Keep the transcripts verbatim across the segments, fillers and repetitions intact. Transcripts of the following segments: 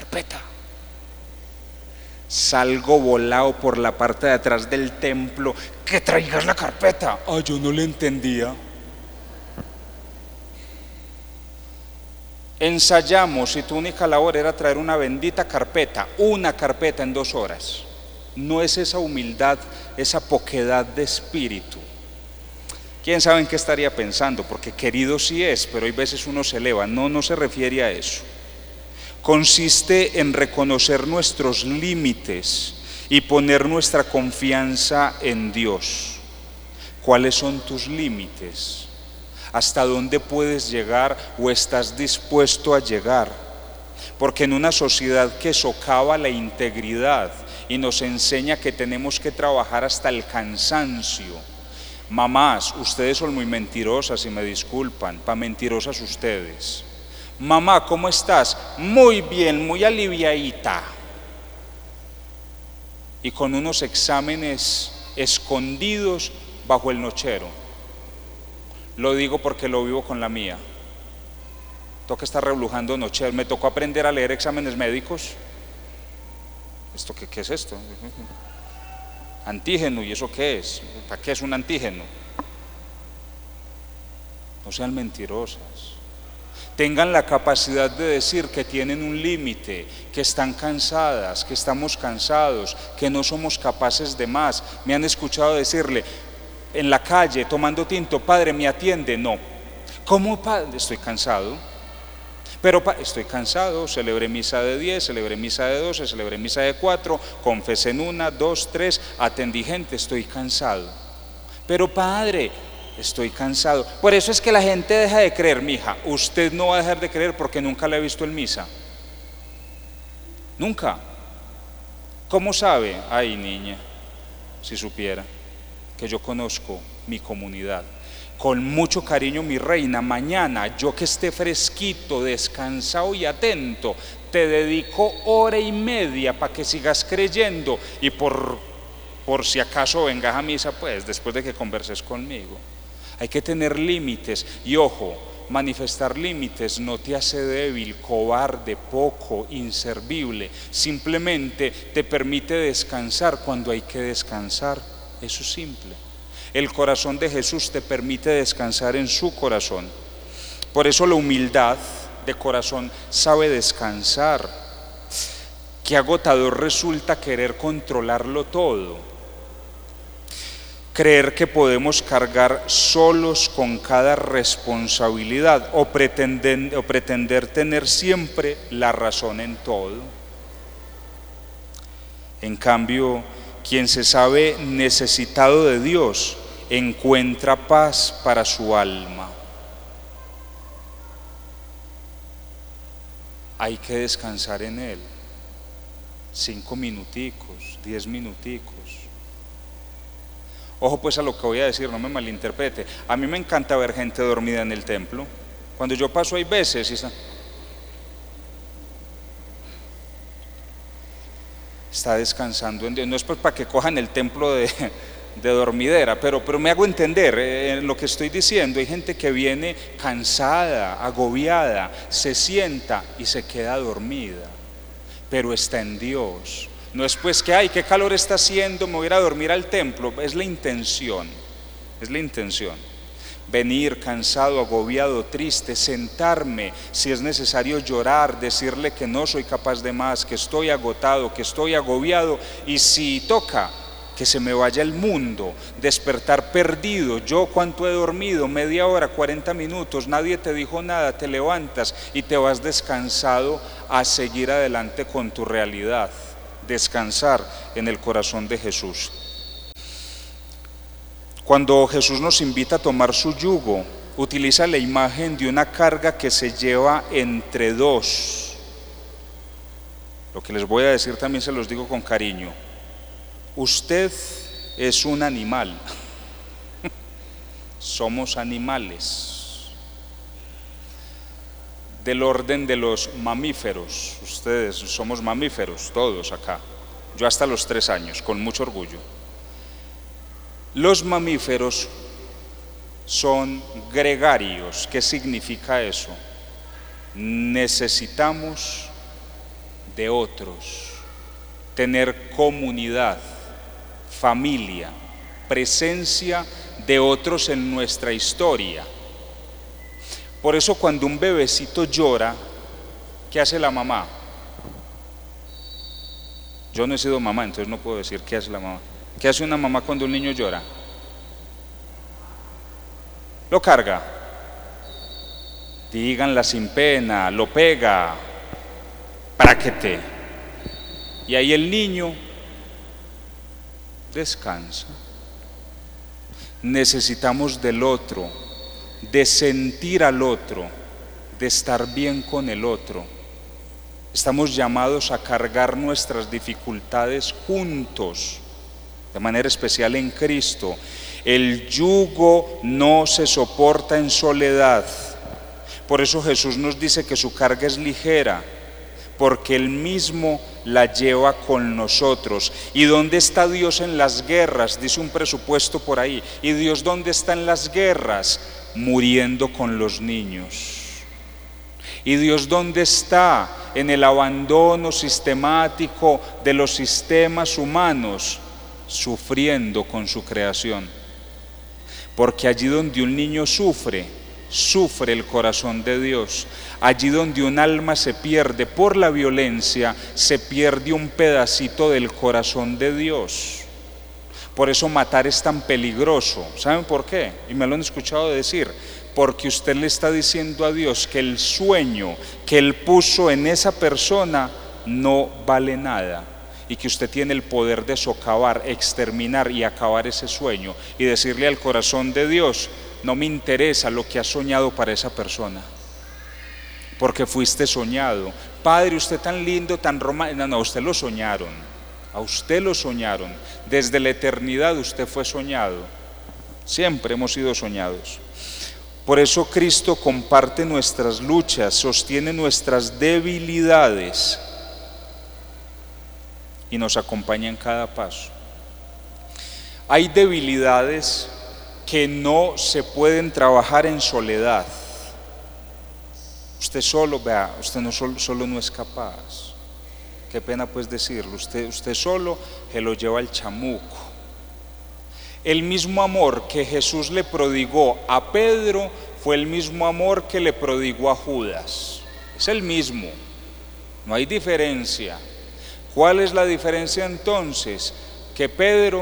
carpeta. Salgo volado por la parte de atrás del templo, que traigas la carpeta. Ah, yo no le entendía. Ensayamos y tu única labor era traer una bendita carpeta, una carpeta en dos horas. No es esa humildad, esa poquedad de espíritu. ¿Quién sabe en qué estaría pensando? Porque querido sí es, pero hay veces uno se eleva. No, no se refiere a eso. Consiste en reconocer nuestros límites y poner nuestra confianza en Dios. ¿Cuáles son tus límites? ¿Hasta dónde puedes llegar o estás dispuesto a llegar? Porque en una sociedad que socava la integridad y nos enseña que tenemos que trabajar hasta el cansancio. Mamás, ustedes son muy mentirosas y me disculpan, pa' mentirosas ustedes. Mamá, ¿cómo estás? Muy bien, muy aliviadita. Y con unos exámenes escondidos bajo el nochero. Lo digo porque lo vivo con la mía. Toca estar reblujando nochero. Me tocó aprender a leer exámenes médicos. ¿Esto qué, qué es esto? Antígeno, ¿y eso qué es? ¿Para qué es un antígeno? No sean mentirosas. Tengan la capacidad de decir que tienen un límite, que están cansadas, que estamos cansados, que no somos capaces de más. Me han escuchado decirle en la calle tomando tinto: padre, ¿me atiende? No. ¿Cómo, padre? Estoy cansado. Pero pa, estoy cansado, celebré misa de diez, celebré misa de doce, celebré misa de cuatro, confesé en una, dos, tres, atendí gente, estoy cansado. Pero padre, estoy cansado. Por eso es que la gente deja de creer, mija. Usted no va a dejar de creer porque nunca la he visto en misa. Nunca. ¿Cómo sabe? Ay, niña, si supiera que yo conozco mi comunidad. Con mucho cariño, mi reina, mañana, yo que esté fresquito, descansado y atento, te dedico hora y media para que sigas creyendo y por, por si acaso vengas a misa, pues, después de que converses conmigo. Hay que tener límites y ojo, manifestar límites no te hace débil, cobarde, poco, inservible. Simplemente te permite descansar cuando hay que descansar. Eso es simple. El corazón de Jesús te permite descansar en su corazón. Por eso la humildad de corazón sabe descansar. Qué agotador resulta querer controlarlo todo. Creer que podemos cargar solos con cada responsabilidad o pretender, o pretender tener siempre la razón en todo. En cambio, quien se sabe necesitado de Dios encuentra paz para su alma. Hay que descansar en Él. Cinco minuticos, diez minuticos. Ojo pues a lo que voy a decir, no me malinterprete. A mí me encanta ver gente dormida en el templo. Cuando yo paso hay veces y está, está descansando en Dios. No es pues para que cojan el templo de, de dormidera, pero, pero me hago entender eh, en lo que estoy diciendo. Hay gente que viene cansada, agobiada, se sienta y se queda dormida, pero está en Dios. No es pues que, ay, qué calor está haciendo, me voy a ir a dormir al templo. Es la intención, es la intención. Venir cansado, agobiado, triste, sentarme, si es necesario llorar, decirle que no soy capaz de más, que estoy agotado, que estoy agobiado, y si toca, que se me vaya el mundo, despertar perdido. Yo cuánto he dormido, media hora, cuarenta minutos, nadie te dijo nada, te levantas y te vas descansado a seguir adelante con tu realidad. Descansar en el corazón de Jesús. Cuando Jesús nos invita a tomar su yugo, utiliza la imagen de una carga que se lleva entre dos. Lo que les voy a decir también se los digo con cariño. Usted es un animal. Somos animales. Del orden de los mamíferos. Ustedes somos mamíferos, todos acá. Yo hasta los tres años, con mucho orgullo. Los mamíferos son gregarios. ¿Qué significa eso? Necesitamos de otros, tener comunidad, familia, presencia de otros en nuestra historia. Por eso cuando un bebecito llora, ¿qué hace la mamá? Yo no he sido mamá, entonces no puedo decir qué hace la mamá. ¿Qué hace una mamá cuando un niño llora? Lo carga, díganla sin pena, lo pega, práquete. Y ahí el niño descansa. Necesitamos del otro, de sentir al otro, de estar bien con el otro. Estamos llamados a cargar nuestras dificultades juntos, de manera especial en Cristo. El yugo no se soporta en soledad. Por eso Jesús nos dice que su carga es ligera, porque Él mismo la lleva con nosotros. ¿Y dónde está Dios en las guerras? Dice un presupuesto por ahí. ¿Y Dios dónde está en las guerras? Muriendo con los niños. ¿Y Dios dónde está? En el abandono sistemático de los sistemas humanos, sufriendo con su creación. Porque allí donde un niño sufre, sufre el corazón de Dios. Allí donde un alma se pierde por la violencia, se pierde un pedacito del corazón de Dios. Por eso matar es tan peligroso. ¿Saben por qué? Y me lo han escuchado decir. Porque usted le está diciendo a Dios que el sueño que Él puso en esa persona no vale nada, y que usted tiene el poder de socavar, exterminar y acabar ese sueño, y decirle al corazón de Dios: no me interesa lo que has soñado para esa persona, porque fuiste soñado. Padre, usted tan lindo, tan romántico. No, no, a usted lo soñaron, a usted lo soñaron. Desde la eternidad usted fue soñado. Siempre hemos sido soñados. Por eso Cristo comparte nuestras luchas, sostiene nuestras debilidades y nos acompaña en cada paso. Hay debilidades que no se pueden trabajar en soledad. Usted solo, vea, usted no solo, solo no es capaz. Qué pena pues decirlo, usted, usted solo se lo lleva al chamuco. El mismo amor que Jesús le prodigó a Pedro fue el mismo amor que le prodigó a Judas. Es el mismo, no hay diferencia. ¿Cuál es la diferencia entonces? Que Pedro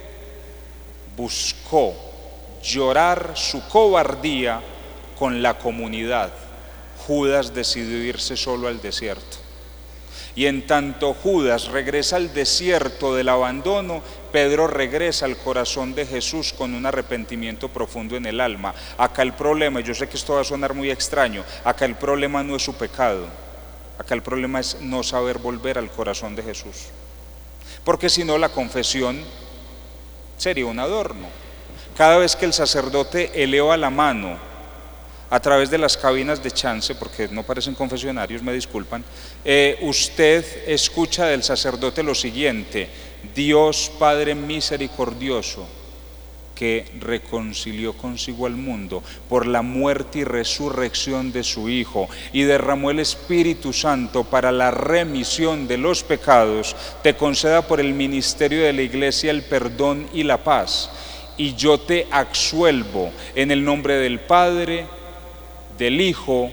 buscó llorar su cobardía con la comunidad. Judas decidió irse solo al desierto. Y en tanto Judas regresa al desierto del abandono, Pedro regresa al corazón de Jesús con un arrepentimiento profundo en el alma. Acá el problema, yo sé que esto va a sonar muy extraño, acá el problema no es su pecado, acá el problema es no saber volver al corazón de Jesús. Porque si no, la confesión sería un adorno. Cada vez que el sacerdote eleva la mano a través de las cabinas de chance, porque no parecen confesionarios, me disculpan, eh, usted escucha del sacerdote lo siguiente: Dios Padre misericordioso, que reconcilió consigo al mundo por la muerte y resurrección de su Hijo, y derramó el Espíritu Santo para la remisión de los pecados, te conceda por el ministerio de la Iglesia el perdón y la paz. Y yo te absuelvo en el nombre del Padre, del Hijo.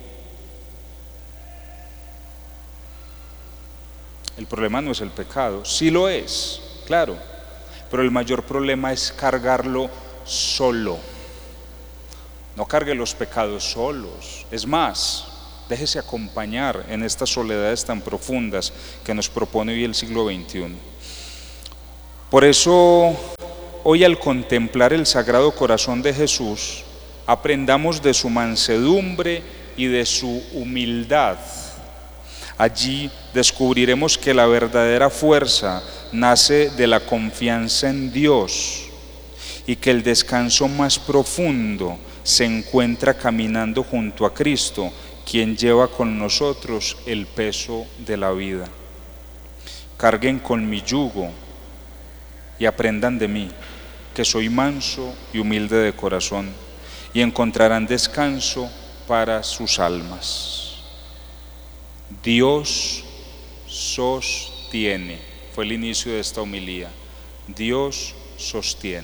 El problema no es el pecado, sí lo es, claro, pero el mayor problema es cargarlo solo. No cargue los pecados solos, es más, déjese acompañar en estas soledades tan profundas que nos propone hoy el siglo veintiuno. Por eso, hoy al contemplar el Sagrado Corazón de Jesús, aprendamos de su mansedumbre y de su humildad. Allí descubriremos que la verdadera fuerza nace de la confianza en Dios, y que el descanso más profundo se encuentra caminando junto a Cristo, quien lleva con nosotros el peso de la vida. Carguen con mi yugo y aprendan de mí, que soy manso y humilde de corazón, y encontrarán descanso para sus almas. Dios sostiene. Fue el inicio de esta homilía. Dios sostiene.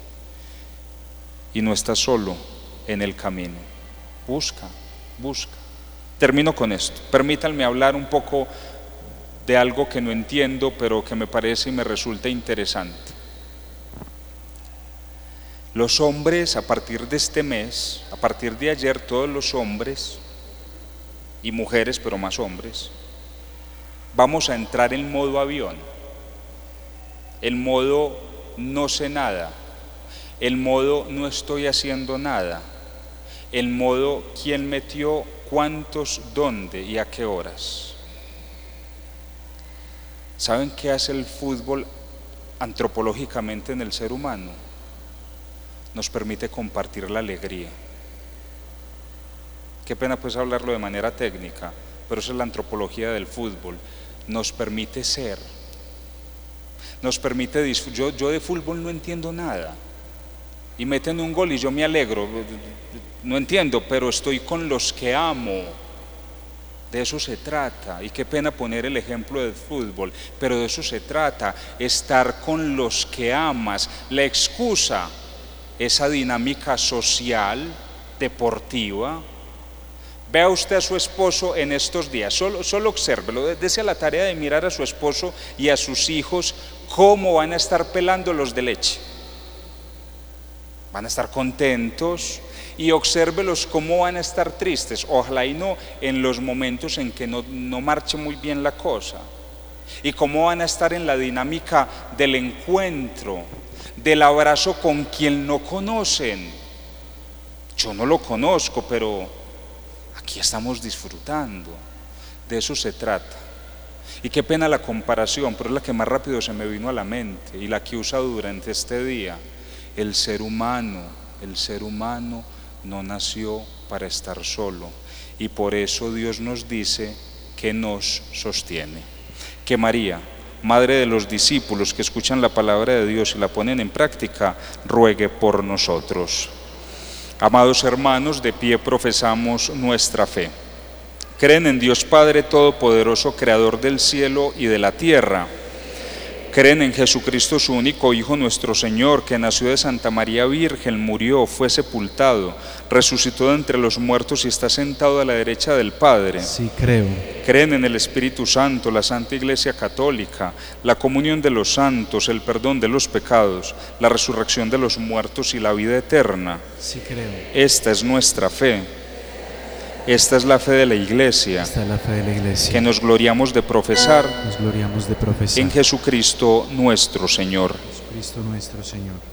Y no estás solo en el camino. Busca, busca. Termino con esto. Permítanme hablar un poco de algo que no entiendo, pero que me parece y me resulta interesante. Los hombres, a partir de este mes, a partir de ayer, todos los hombres y mujeres, pero más hombres, vamos a entrar en modo avión, el modo no sé nada, el modo no estoy haciendo nada, el modo quién metió, cuántos, dónde y a qué horas. ¿Saben qué hace el fútbol antropológicamente en el ser humano? Nos permite compartir la alegría. Qué pena pues hablarlo de manera técnica, pero esa es la antropología del fútbol. Nos permite ser, nos permite disfrutar. Yo, yo de fútbol no entiendo nada, y meten un gol y yo me alegro, no entiendo, pero estoy con los que amo. De eso se trata, y qué pena poner el ejemplo del fútbol, pero de eso se trata, estar con los que amas. La excusa, esa dinámica social, deportiva. Vea usted a su esposo en estos días, solo, solo obsérvelo, dése a la tarea de mirar a su esposo y a sus hijos cómo van a estar pelando los de leche. Van a estar contentos, y obsérvelos cómo van a estar tristes, ojalá y no en los momentos en que no, no marche muy bien la cosa, y cómo van a estar en la dinámica del encuentro, del abrazo con quien no conocen. Yo no lo conozco, pero aquí estamos disfrutando. De eso se trata. Y qué pena la comparación, pero es la que más rápido se me vino a la mente y la que he usado durante este día. El ser humano, el ser humano no nació para estar solo, y por eso Dios nos dice que nos sostiene. Que María, Madre de los discípulos que escuchan la palabra de Dios y la ponen en práctica, ruegue por nosotros. Amados hermanos, de pie profesamos nuestra fe. Creen en Dios Padre Todopoderoso, Creador del cielo y de la tierra. Creen en Jesucristo, su único Hijo, nuestro Señor, que nació de Santa María Virgen, murió, fue sepultado, resucitó de entre los muertos y está sentado a la derecha del Padre. Sí, creo. Creen en el Espíritu Santo, la Santa Iglesia Católica, la comunión de los santos, el perdón de los pecados, la resurrección de los muertos y la vida eterna. Sí, creo. Esta es nuestra fe. Esta es la fe de la Iglesia. Esta es la fe de la Iglesia. Que nos gloriamos de profesar. Nos gloriamos de profesar. En Jesucristo nuestro Señor. Jesucristo nuestro Señor.